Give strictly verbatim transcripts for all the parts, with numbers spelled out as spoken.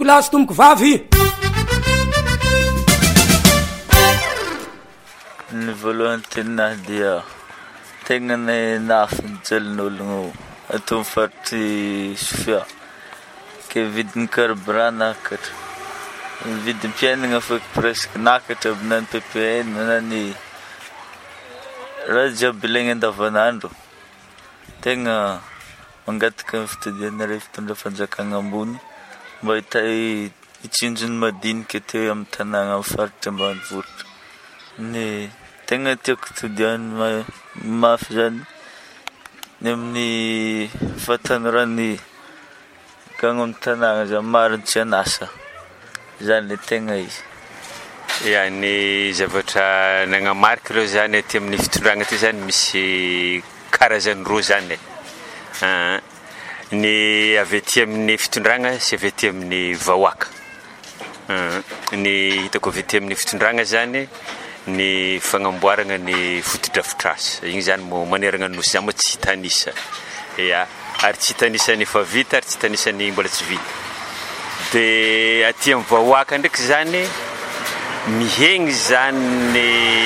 lahy sy tomboko vavy. Ny voalohany tenahy dia tegna ny nahafinjalon'ologno ato amin'ny faritry Sofia ke vidin'ny carburant nakatra, ny vidim-piainana fa presque nakatra aby na ny P P N na ny raha jiaby ilaigna andavanandro. Tegna mangataka ny fitodianareo fitondra fanjakana ambony mba hita hitsinjony madinika teo amin'ny tanàna amin'ny faritra ambanivohitra. Ny tegna tiako todiany mafy zany ny amin'ny fatanorany gagno amin'ny tanàna zany mariny tsy anasa zany le tegna izy. Ya, ny zavatra nagnamarika reo zany aty amin'ny fitondragna ty zany misy karazany roa zany. Ny avy aty amin'ny fitondragna sy avy aty amin'ny vahoaka. Ny hitako avy aty amin'ny fitondragna zany ny fagnamboarana ny fotodrafitrasa, igny zany mo maneragna ny nosy zany mo tsy hitanisa. Ya, ary tsy hitanisany efa vita ary tsy hitanisany mbola tsy vita. De aty amin'ny vahoaka ndraiky zany mihegny zany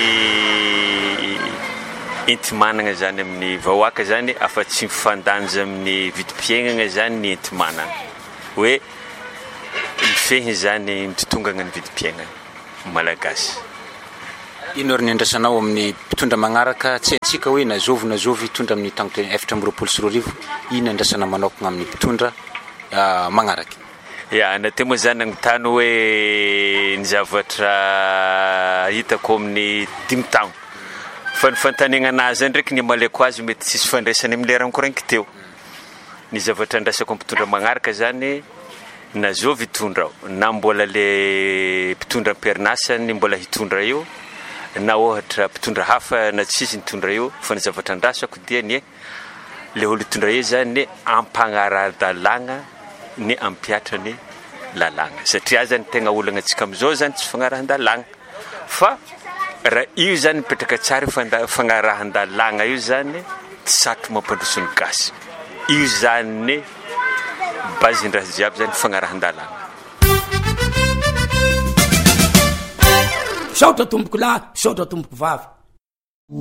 entimanana zany amin'ny vahoaka zany afa tsy mifandanja amin'ny vidim-piainana zany ny entimanana hoe mifehiny zany mitotongana ny vidim-piainana malagasy. Ino ary ny andrasanao amin'ny mpitondra magnaraka tsy haintsika hoe nazovy nazovy hitondra amin'ny tagno efatra amby roapolo sy roa arivo, ino andrasana manokana amin'ny mpitondra magnaraka? Ya, nateo moa zany nagnotany hoe ny zavatra hitako amin'ny dimy taogno fa ny fantanegna anazy ndraiky ny amaleko azy mety tsisy fandraisany amin'ny lerany korainky teo. Ny zavatra andrasako mpitondra magnaraka zany nazovy hitondra na mbola le mpitondra am-perinasany mbola hitondra io na ohatra mpitondra hafa na tsisy nitondra io, fa ny zavatra andrasako dia ny le olo hitondra io zany ampagnara-dalagna ny ampiatra ny lalagna satria zany tegna olagna antsika amizao zany tsy fagnarahan-dalagna fa raha io zany mipetraka tsara fagnarahan-dalagna io zany tsy satro mampandroso ny gasy. Io zany bazindraha jiaby zany fagnarahan-dalagna. Saotra tomboko lahy, saotra tomboko vavy.